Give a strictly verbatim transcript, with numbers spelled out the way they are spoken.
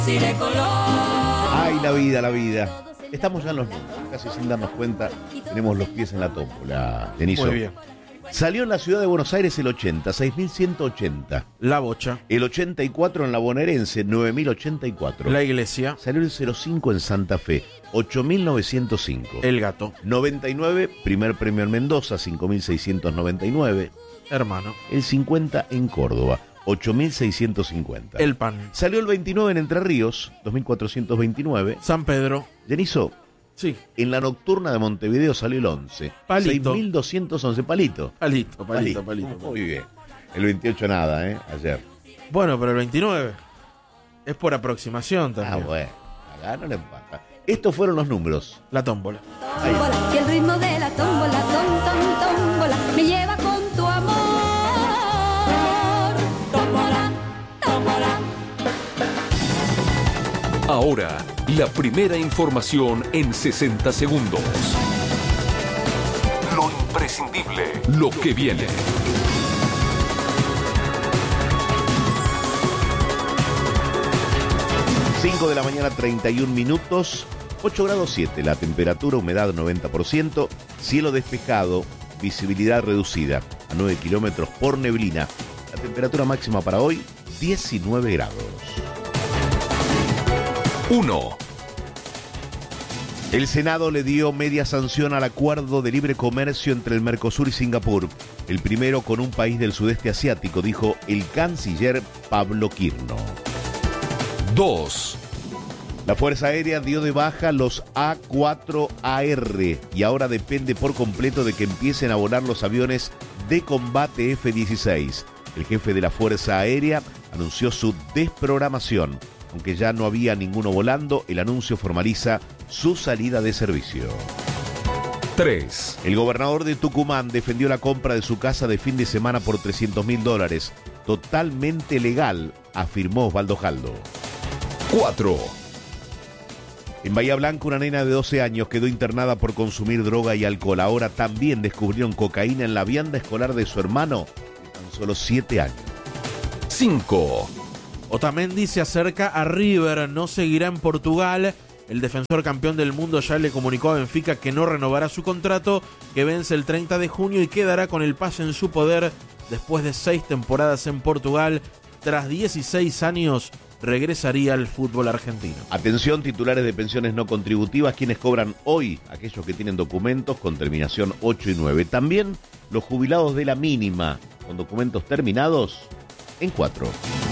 Ay, la vida, la vida. Estamos ya en los números, casi sin darnos cuenta, tenemos los pies en la tómbola, Deniso. Muy bien. Salió en la ciudad de Buenos Aires el ochenta, seis mil ciento ochenta. La Bocha. El ochenta y cuatro en la bonaerense, nueve mil ochenta y cuatro. La Iglesia. Salió el cero cinco en Santa Fe, ocho mil novecientos cinco. El Gato. noventa y nueve, primer premio en Mendoza, cinco mil seiscientos noventa y nueve. Hermano. El cincuenta en Córdoba, ocho mil seiscientos cincuenta. El Pan. Salió el veintinueve en Entre Ríos, dos mil cuatrocientos veintinueve. San Pedro. Deniso. Sí. En la nocturna de Montevideo salió el once. Palito. seis mil doscientos once. Palito. Palito, palito, palito, palito. Muy bien. El veintiocho nada, ¿eh? Ayer. Bueno, pero el veintinueve es por aproximación también. Ah, bueno. Acá no le empata. Estos fueron los números. La tómbola. Tómbola, y el ritmo de la tómbola, tom, tom, tómbola, me lleva con tu amor. Tómbola, tómbola. Ahora, la primera información en sesenta segundos. Lo imprescindible, lo que viene. cinco de la mañana, treinta y un minutos. ocho grados siete la temperatura, humedad noventa por ciento. Cielo despejado, visibilidad reducida a nueve kilómetros por neblina. La temperatura máxima para hoy, diecinueve grados. uno. El Senado le dio media sanción al acuerdo de libre comercio entre el Mercosur y Singapur, el primero con un país del sudeste asiático, dijo el canciller Pablo Quirno. dos. La Fuerza Aérea dio de baja los A cuatro A R y ahora depende por completo de que empiecen a volar los aviones de combate F dieciséis. El jefe de la Fuerza Aérea anunció su desprogramación. Aunque ya no había ninguno volando, el anuncio formaliza su salida de servicio. tres. El gobernador de Tucumán defendió la compra de su casa de fin de semana por trescientos mil dólares. Totalmente legal, afirmó Osvaldo Jaldo. cuatro. En Bahía Blanca, una nena de doce años quedó internada por consumir droga y alcohol. Ahora también descubrieron cocaína en la vianda escolar de su hermano, de tan solo siete años. cinco. Otamendi se acerca a River, no seguirá en Portugal. El defensor campeón del mundo ya le comunicó a Benfica que no renovará su contrato, que vence el treinta de junio y quedará con el pase en su poder después de seis temporadas en Portugal. Tras dieciséis años, regresaría al fútbol argentino. Atención, titulares de pensiones no contributivas, quienes cobran hoy, aquellos que tienen documentos con terminación ocho y nueve. También los jubilados de la mínima, con documentos terminados en cuatro.